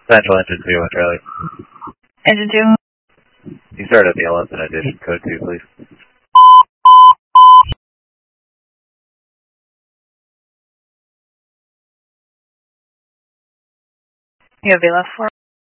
Central Engine 2 on Charlie. Engine 2. You start at the 11th edition, code 2, please. You have VLF 4.